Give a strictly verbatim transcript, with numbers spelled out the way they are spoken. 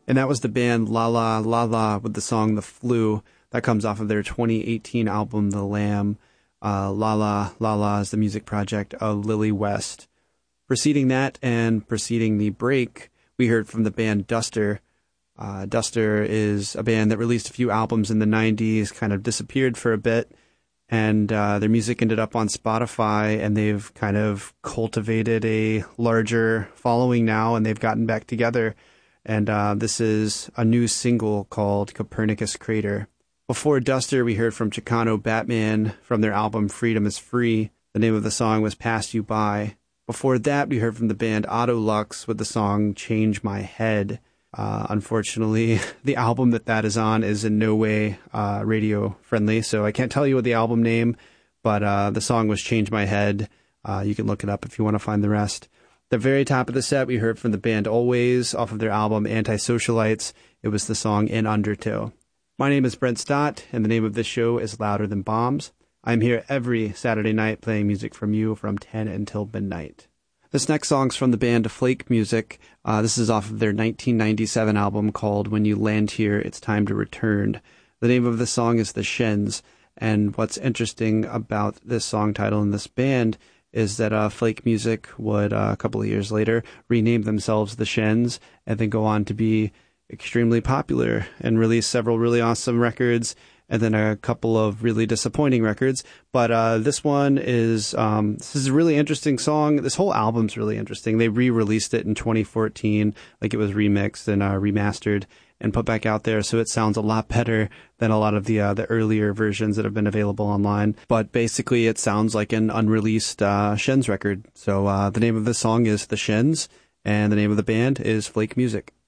And that was the band La La La La with the song The Flu. That comes off of their twenty eighteen album, The Lamb. Uh, La La La La is the music project of Lily West. Preceding that and preceding the break, we heard from the band Duster. Uh, Duster is a band that released a few albums in the nineties, kind of disappeared for a bit, and uh, their music ended up on Spotify, and they've kind of cultivated a larger following now, and they've gotten back together. And uh, this is a new single called Copernicus Crater. Before Duster, we heard from Chicano Batman from their album Freedom is Free. The name of the song was Pass You By. Before that, we heard from the band Autolux with the song Change My Head. Uh, unfortunately, the album that that is on is in no way uh, radio friendly, so I can't tell you what the album name, but uh, the song was Change My Head. Uh, you can look it up if you want to find the rest. The very top of the set, we heard from the band Always off of their album Antisocialites. It was the song In Undertow. My name is Brent Stott, and the name of this show is Louder Than Bombs. I'm here every Saturday night playing music from you from ten until midnight. This next song's from the band Flake Music. Uh, this is off of their nineteen ninety-seven album called When You Land Here, It's Time to Return. The name of the song is The Shins, and what's interesting about this song title and this band is that uh, Flake Music would, uh, a couple of years later, rename themselves The Shins and then go on to be extremely popular and release several really awesome records and then a couple of really disappointing records. But uh, this one is, um, this is a really interesting song. This whole album's really interesting. They re-released it in twenty fourteen, like it was remixed and uh, remastered and put back out there. So it sounds a lot better than a lot of the uh, the earlier versions that have been available online. But basically it sounds like an unreleased uh, Shins record. So uh, the name of the song is The Shins and the name of the band is Flake Music.